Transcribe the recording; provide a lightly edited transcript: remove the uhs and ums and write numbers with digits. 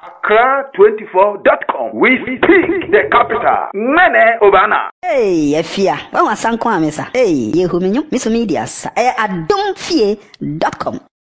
Accra24.com. We speak the capital. Mene Obana. Hey, Efia. When was Sanko Amesa? Hey, Yehuminyo, Miss Medias. Adonfie.com.